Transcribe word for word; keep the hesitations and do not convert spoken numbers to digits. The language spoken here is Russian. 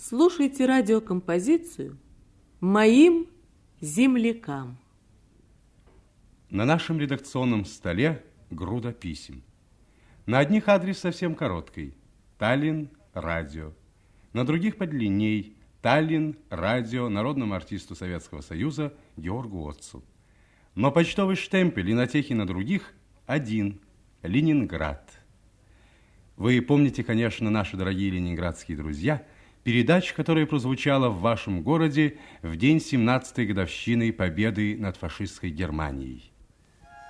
Слушайте радиокомпозицию «Моим землякам». На нашем редакционном столе груда писем. На одних адрес совсем короткий – Таллин, радио. На других подлинней – Таллин, радио, народному артисту Советского Союза Георгу Отцу. Но почтовый штемпель и нотехи на других один – Ленинград. Вы помните, конечно, наши дорогие ленинградские друзья, передачу, которая прозвучала в вашем городе в день семнадцатой годовщины победы над фашистской Германией.